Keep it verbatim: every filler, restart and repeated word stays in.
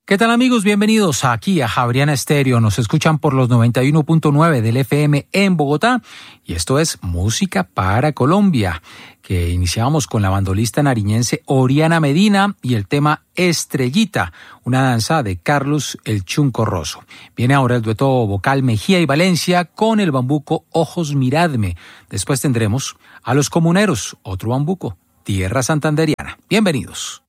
¿Qué tal amigos? Bienvenidos aquí a Javeriana Estéreo. Nos escuchan por los noventa y uno punto nueve del F M en Bogotá y esto es Música para Colombia, que iniciamos con la bandolista nariñense Oriana Medina y el tema Estrellita, una danza de Carlos El Chunco Rosso. Viene ahora el dueto vocal Mejía y Valencia con el bambuco Ojos Miradme. Después tendremos a Los Comuneros, otro bambuco, Tierra Santanderiana. Bienvenidos.